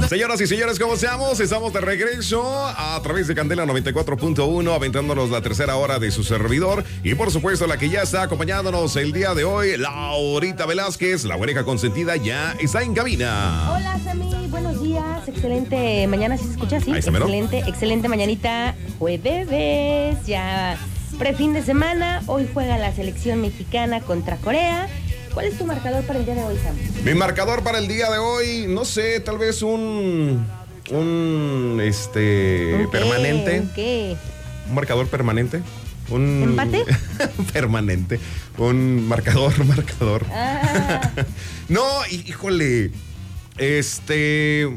Señoras y señores, ¿cómo estamos? Estamos de regreso a través de Candela 94.1, aventándonos la tercera hora de su servidor. Y por supuesto, la que ya está acompañándonos el día de hoy, Laurita Velázquez, la oreja consentida, ya está en cabina. Hola, Sammy, buenos días. Excelente mañana, ¿sí se escucha? Sí, excelente mañanita. Jueves, ya prefin de semana. Hoy juega la selección mexicana contra Corea. ¿Cuál es tu marcador para el día de hoy, Sam? Mi marcador para el día de hoy, no sé, tal vez un permanente. ¿Qué? Un marcador permanente. ¿Empate? Permanente. Un marcador. Ah. No, híjole. 3-2.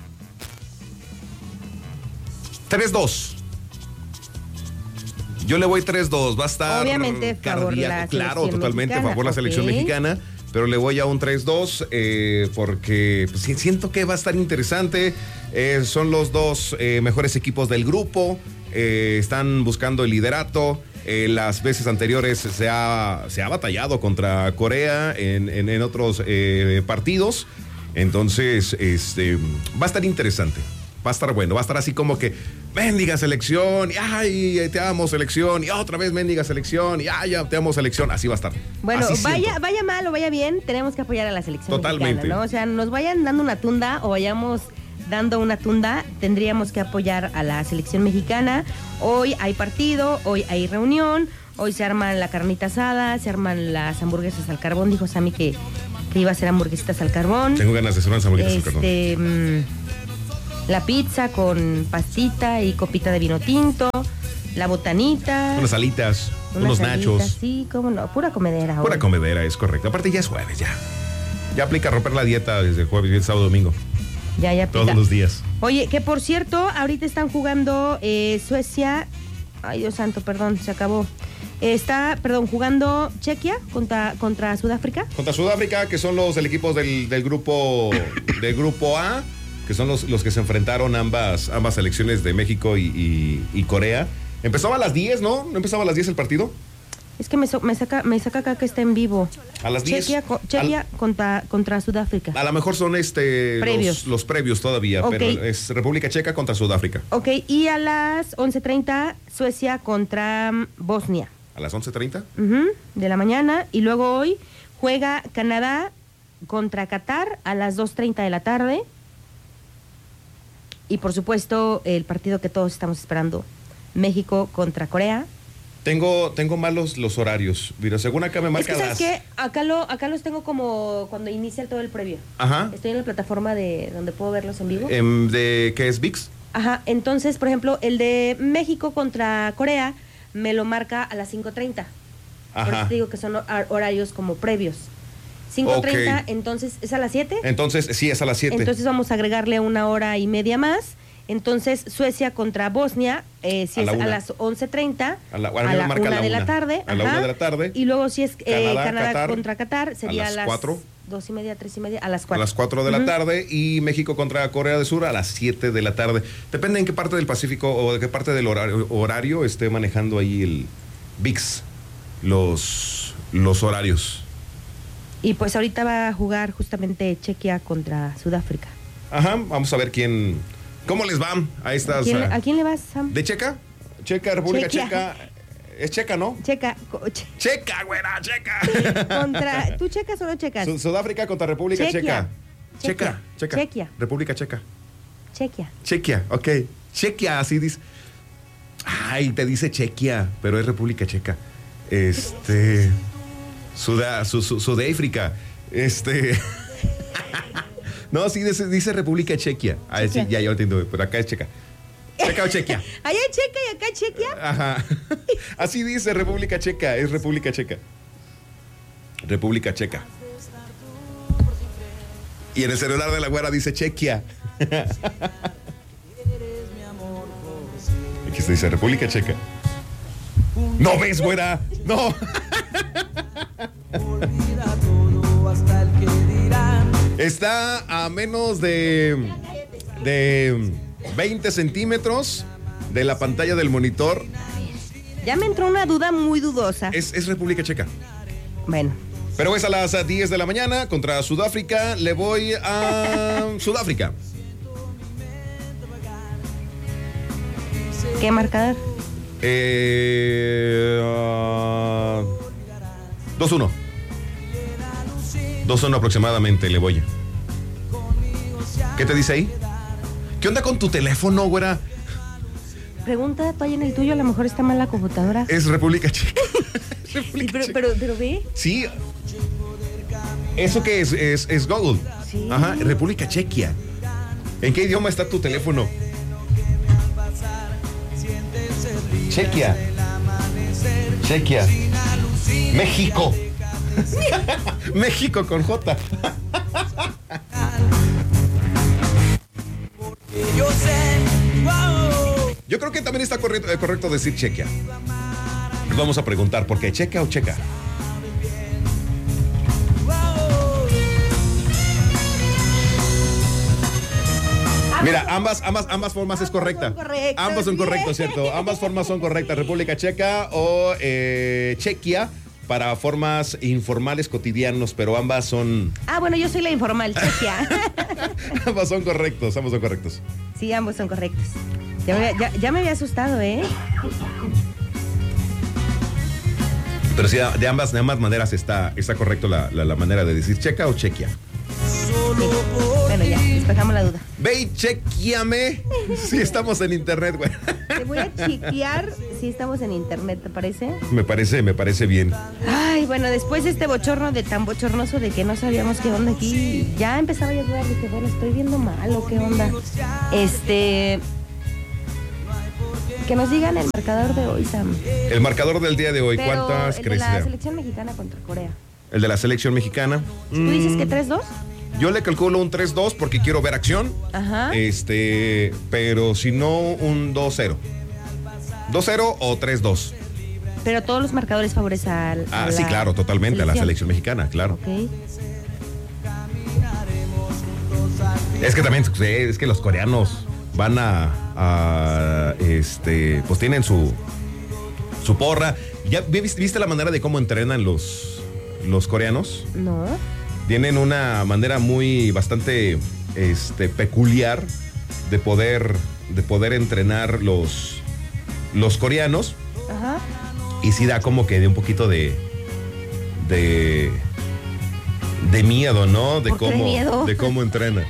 Yo le voy 3-2. Va a estar. Obviamente, favor la claro, totalmente, mexicana. favor la selección mexicana. Pero le voy a un 3-2 porque pues, siento que va a estar interesante. Son los dos mejores equipos del grupo. Están buscando el liderato. Las veces anteriores se ha batallado contra Corea en otros partidos. Entonces, va a estar interesante. Va a estar bueno. Va a estar así como que, mendiga selección, y ay, te amo selección, y otra vez mendiga selección, y ay, ya te amo selección. Así va a estar. Bueno, vaya mal o vaya bien, tenemos que apoyar a la selección totalmente mexicana, ¿no? O sea, nos vayan dando una tunda o vayamos dando una tunda, tendríamos que apoyar a la selección mexicana. Hoy hay partido, hoy hay reunión, hoy se arman la carnita asada, se arman las hamburguesas al carbón. Dijo Sammy que iba a hacer hamburguesitas al carbón. Tengo ganas de hacer unas hamburguesas al carbón. La pizza con pastita y copita de vino tinto, la botanita. Unas alitas, unos nachos. Sí, cómo no, pura comedera. Pura comedera, es correcto. Aparte ya es jueves, ya. Ya aplica romper la dieta desde jueves, viernes, sábado, domingo. Ya aplica. Todos los días. Oye, que por cierto, ahorita están jugando Suecia. Ay, Dios santo, perdón, se acabó. Jugando Chequia contra Sudáfrica. Contra Sudáfrica, que son el equipo del grupo A, que son los que se enfrentaron ambas selecciones de México y Corea. Empezaba a las 10, ¿no? ¿No empezaba a las 10 el partido? Es que me saca acá que está en vivo. A las 10. Chequia contra Sudáfrica. A lo mejor son previos. los previos todavía, okay. Pero es República Checa contra Sudáfrica. Ok, y a las 11:30 Suecia contra Bosnia. ¿A las 11:30? De la mañana. Y luego hoy juega Canadá contra Qatar a las 2:30 de la tarde. Y por supuesto, el partido que todos estamos esperando, México contra Corea. Tengo malos los horarios. Mira, según acá me marca ¿sabes qué? Acá los tengo como cuando inicia todo el previo. Ajá. Estoy en la plataforma de donde puedo verlos en vivo. ¿De qué es ViX? Ajá, entonces, por ejemplo, el de México contra Corea me lo marca a las 5:30. Ajá. Por eso te digo que son horarios como previos. 5:30, okay. Entonces, ¿es a las 7? Entonces, sí, es a las 7. Entonces vamos a agregarle 1 hora y media más. Entonces, Suecia contra Bosnia, si es a las 11:30, a la 1 de la tarde. A la 1 de la tarde. Y luego si es Canadá contra Qatar, sería a las 4. 2:30, 3:30, a las 4. A las 4 de la tarde. Y México contra Corea del Sur a las 7 de la tarde. Depende en qué parte del Pacífico o de qué parte del horario esté manejando ahí el ViX, los horarios. Y pues ahorita va a jugar justamente Chequia contra Sudáfrica. Ajá, vamos a ver ¿cómo les va a estas? ¿A quién le vas, Sam? ¿De Checa? Checa, República Checa. Es Checa, ¿no? Checa, güera, Checa. ¿Tú checas o no checas? Sudáfrica contra República Checa. Checa. Chequia. República Checa. Chequia, ok. Chequia, así dice. Ay, te dice Chequia, pero es República Checa. Sudáfrica. No, sí, dice República Chequia. Sí, ya entiendo, pero acá es Checa. ¿Checa o Chequia? Allá es Checa y acá es Chequia. Ajá. Así dice República Checa, es República Checa. República Checa. Y en el celular de la güera dice Chequia. Aquí se dice República Checa. ¿No ves, güera? No. Está a menos de 20 centímetros de la pantalla del monitor. Ya me entró una duda muy dudosa. Es República Checa. Bueno. Pero es a las 10 de la mañana contra Sudáfrica. Le voy a Sudáfrica. ¿Qué marcador? 2-1. 2-1 aproximadamente, le voy. ¿Qué te dice ahí? ¿Qué onda con tu teléfono, güera? Pregunta tú ahí en el tuyo, a lo mejor está mal la computadora. Es República Checa. Sí, pero ve. Sí. ¿Eso qué es? Es Google. Sí. Ajá, República Chequia. ¿En qué idioma está tu teléfono? Chequia. Chequia. México. México con J. Yo creo que también está correcto decir Chequia. Les vamos a preguntar, ¿por qué? ¿Checa o checa? Mira, ambas formas es correcta. Ambas son correctas, ¿cierto? Ambas formas son correctas. República Checa o Chequia para formas informales cotidianos, pero ambas son... Ah, bueno, yo soy la informal, Chequia. Ambas son correctos, ambos son correctos. Sí, ambos son correctos. Ya me había asustado, ¿eh? Pero sí, de ambas maneras está correcto la manera de decir checa o chequia. Bueno, ya, despejamos la duda. Ve y chequeame si estamos en internet, güey. Te voy a chequear si estamos en internet, ¿te parece? Me parece bien. Ay, bueno, después de este bochorno de tan bochornoso de que no sabíamos qué onda aquí, ya empezaba yo a dudar de que, bueno, estoy viendo mal o qué onda. Que nos digan el marcador de hoy, Sam. El marcador del día de hoy, Pero ¿cuántas crees? El de la selección mexicana contra Corea. El de la selección mexicana. ¿Tú dices que 3-2? Yo le calculo un 3-2 porque quiero ver acción. Ajá. Pero si no, un 2-0. 2-0 o 3-2. Pero todos los marcadores favorecen a sí, claro, totalmente, a la selección mexicana, claro. Ok. Es que también, es que los coreanos van pues tienen su porra. ¿Ya viste la manera de cómo entrenan los coreanos? No. Tienen una manera bastante peculiar de poder entrenar los coreanos. Ajá. Y sí da como que de un poquito de miedo, ¿no? De cómo entrena.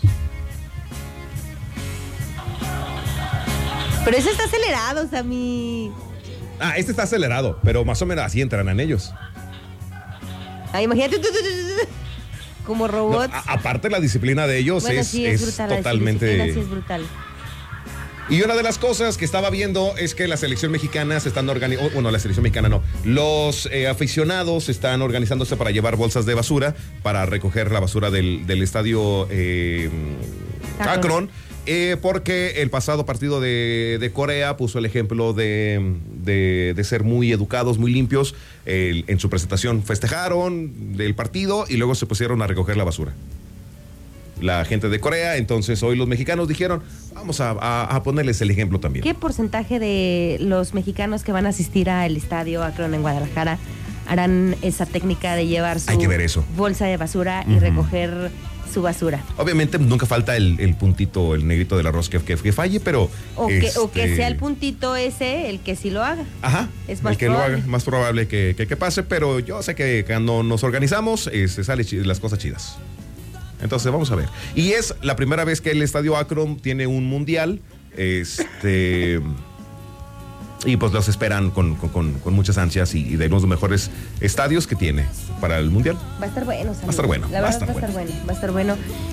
Pero ese está acelerado, Sammy. Este está acelerado, pero más o menos así entrenan ellos. Imagínate como robots. No, aparte la disciplina de ellos bueno, es brutal, totalmente... sí es brutal. Y una de las cosas que estaba viendo es que la selección mexicana se están organizando, bueno, la selección mexicana no, los aficionados están organizándose para llevar bolsas de basura, para recoger la basura del estadio Akron. Porque el pasado partido de Corea puso el ejemplo de ser muy educados, muy limpios. En su presentación festejaron del partido y luego se pusieron a recoger la basura. La gente de Corea, entonces hoy los mexicanos dijeron, vamos a ponerles el ejemplo también. ¿Qué porcentaje de los mexicanos que van a asistir al estadio Akron en Guadalajara harán esa técnica de llevar su bolsa de basura y recoger su basura? Obviamente nunca falta el puntito, el negrito del arroz que falle, pero... O que sea el puntito ese el que sí lo haga. Ajá, es más el que probable. lo haga, más probable que pase, pero yo sé que cuando nos organizamos salen las cosas chidas. Entonces vamos a ver. Y es la primera vez que el estadio Akron tiene un mundial. Y pues los esperan con muchas ansias y de los mejores estadios que tiene para el mundial. Va a estar bueno, Sammy. Va a estar bueno. La verdad va a estar bueno.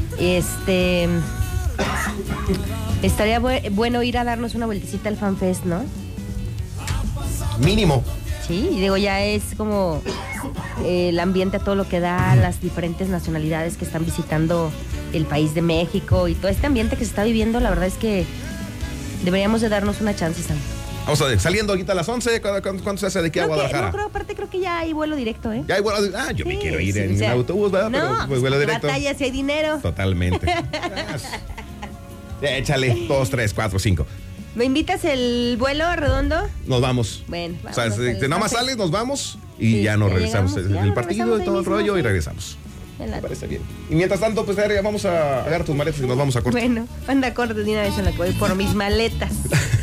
Estaría bueno ir a darnos una vueltecita al FanFest, ¿no? Mínimo. Sí, y digo, ya es como el ambiente a todo lo que da, las diferentes nacionalidades que están visitando el país de México y todo este ambiente que se está viviendo, la verdad es que deberíamos de darnos una chance, Sam. Vamos a ver, saliendo ahorita a las 11, ¿cuánto se hace de aquí a Guadalajara? Creo que ya hay vuelo directo, ¿eh? Ya hay vuelo, yo me quiero ir en autobús, ¿verdad? No, pero pues vuelo directo. Batalla si hay dinero. Totalmente. Échale, 2, 3, 4, 5. ¿Me invitas el vuelo redondo? Nos vamos. Bueno, vamos. O sea, nada más sales, nos vamos y ya nos regresamos. El partido y todo el rollo y regresamos. Me parece bien. Y mientras tanto, pues vamos a agarrar tus maletas y nos vamos a corte. Bueno, anda a corte de una vez en la que voy por mis maletas.